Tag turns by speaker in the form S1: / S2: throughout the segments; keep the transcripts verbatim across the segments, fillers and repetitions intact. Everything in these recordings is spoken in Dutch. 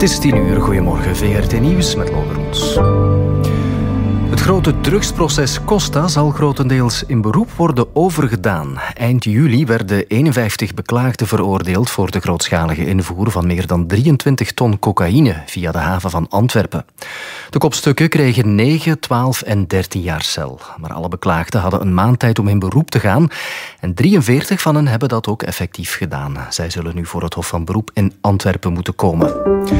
S1: is tien uur, goedemorgen, V R T Nieuws met Logan Roels. Het grote drugsproces Costa zal grotendeels in beroep worden overgedaan. Eind juli werden eenenvijftig beklaagden veroordeeld voor de grootschalige invoer van meer dan drieëntwintig ton cocaïne via de haven van Antwerpen. De kopstukken kregen negen, twaalf en dertien jaar cel. Maar alle beklaagden hadden een maand tijd om in beroep te gaan en drieënveertig van hen hebben dat ook effectief gedaan. Zij zullen nu voor het Hof van Beroep in Antwerpen moeten komen.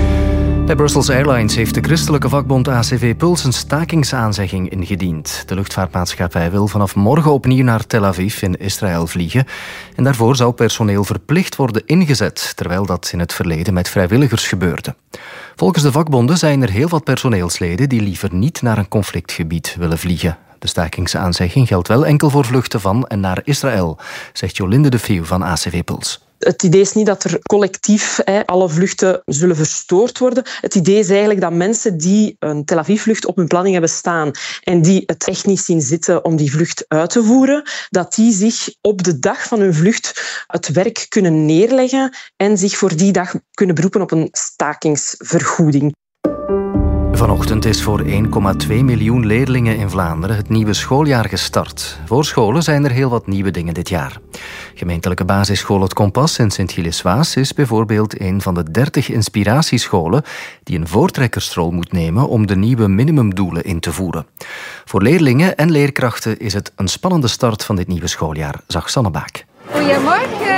S1: Bij Brussels Airlines heeft de christelijke vakbond A C V Puls een stakingsaanzegging ingediend. De luchtvaartmaatschappij wil vanaf morgen opnieuw naar Tel Aviv in Israël vliegen. En daarvoor zou personeel verplicht worden ingezet, terwijl dat in het verleden met vrijwilligers gebeurde. Volgens de vakbonden zijn er heel wat personeelsleden die liever niet naar een conflictgebied willen vliegen. De stakingsaanzegging geldt wel enkel voor vluchten van en naar Israël, zegt Jolinde de Vieuw van A C V Puls.
S2: Het idee is niet dat er collectief hè, alle vluchten zullen verstoord worden. Het idee is eigenlijk dat mensen die een Tel Aviv-vlucht op hun planning hebben staan en die het technisch zien zitten om die vlucht uit te voeren, dat die zich op de dag van hun vlucht het werk kunnen neerleggen en zich voor die dag kunnen beroepen op een stakingsvergoeding.
S1: Vanochtend is voor één komma twee miljoen leerlingen in Vlaanderen het nieuwe schooljaar gestart. Voor scholen zijn er heel wat nieuwe dingen dit jaar. Gemeentelijke basisschool Het Kompas in Sint-Gilles-Waas is bijvoorbeeld een van de dertig inspiratiescholen die een voortrekkersrol moet nemen om de nieuwe minimumdoelen in te voeren. Voor leerlingen en leerkrachten is het een spannende start van dit nieuwe schooljaar, zag Sanne Baak.
S3: Goedemorgen.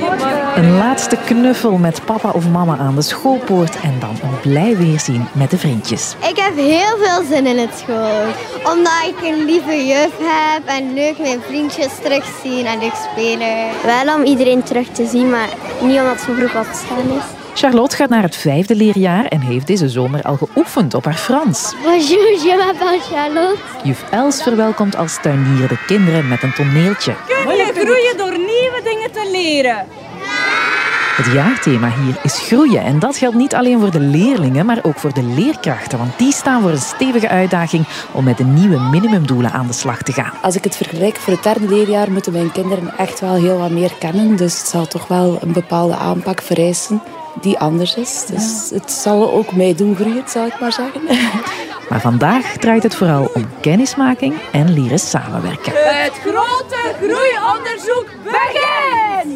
S4: Een laatste knuffel met papa of mama aan de schoolpoort en dan een blij weerzien met de vriendjes.
S3: Ik heb heel veel zin in het school. Omdat ik een lieve juf heb en leuk mijn vriendjes terugzien en leuk spelen. Wel om iedereen terug te zien, maar niet omdat het zo vroeg opgestaan is.
S4: Charlotte gaat naar het vijfde leerjaar en heeft deze zomer al geoefend op haar Frans.
S3: Bonjour, je m'appelle Charlotte.
S4: Juf Els verwelkomt als tuinier de kinderen met een toneeltje.
S5: Kun je groeien door nieuwe dingen te leren?
S4: Het jaarthema hier is groeien en dat geldt niet alleen voor de leerlingen, maar ook voor de leerkrachten, want die staan voor een stevige uitdaging om met de nieuwe minimumdoelen aan de slag te gaan.
S6: Als ik het vergelijk voor het derde leerjaar moeten mijn kinderen echt wel heel wat meer kennen, dus het zal toch wel een bepaalde aanpak vereisen die anders is. Dus het zal ook mij doen groeien, zal ik maar zeggen.
S4: Maar vandaag draait het vooral om kennismaking en leren samenwerken.
S5: Het grote groeionderzoek begint!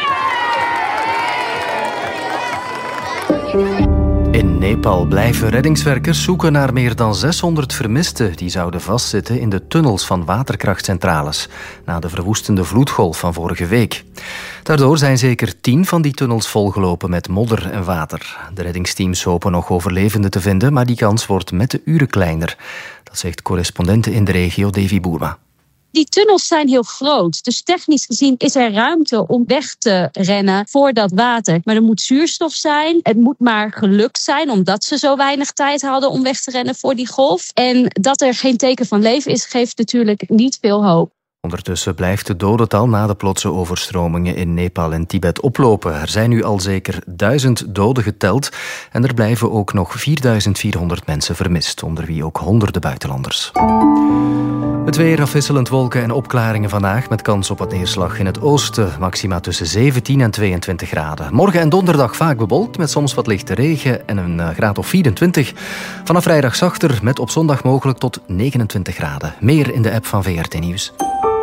S1: In Nepal blijven reddingswerkers zoeken naar meer dan zeshonderd vermisten die zouden vastzitten in de tunnels van waterkrachtcentrales na de verwoestende vloedgolf van vorige week. Daardoor zijn zeker tien van die tunnels volgelopen met modder en water. De reddingsteams hopen nog overlevenden te vinden, maar die kans wordt met de uren kleiner. Dat zegt correspondente in de regio Davy Boerma.
S7: Die tunnels zijn heel groot, dus technisch gezien is er ruimte om weg te rennen voor dat water. Maar er moet zuurstof zijn, het moet maar gelukt zijn, omdat ze zo weinig tijd hadden om weg te rennen voor die golf. En dat er geen teken van leven is, geeft natuurlijk niet veel hoop.
S1: Ondertussen blijft het dodental na de plotse overstromingen in Nepal en Tibet oplopen. Er zijn nu al zeker duizend doden geteld en er blijven ook nog vierduizend vierhonderd mensen vermist, onder wie ook honderden buitenlanders. Het weer, afwisselend wolken en opklaringen vandaag met kans op wat neerslag in het oosten. Maxima tussen zeventien en tweeëntwintig graden. Morgen en donderdag vaak bewolkt met soms wat lichte regen en een graad of vierentwintig. Vanaf vrijdag zachter met op zondag mogelijk tot negenentwintig graden. Meer in de app van V R T Nieuws.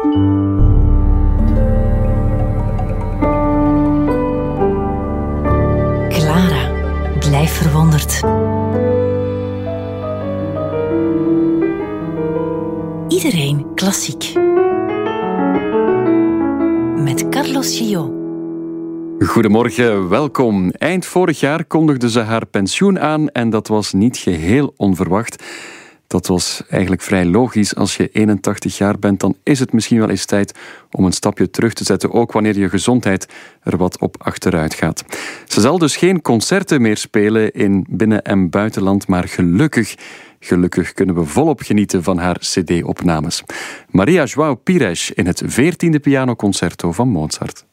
S8: Clara, blijf verwonderd. Iedereen klassiek. Met Carlos Gillot.
S9: Goedemorgen, welkom. Eind vorig jaar kondigde ze haar pensioen aan en dat was niet geheel onverwacht. Dat was eigenlijk vrij logisch. Als je eenentachtig jaar bent, dan is het misschien wel eens tijd om een stapje terug te zetten, ook wanneer je gezondheid er wat op achteruit gaat. Ze zal dus geen concerten meer spelen in binnen- en buitenland, maar gelukkig, gelukkig kunnen we volop genieten van haar cd-opnames. Maria João Pires in het veertiende pianoconcerto van Mozart.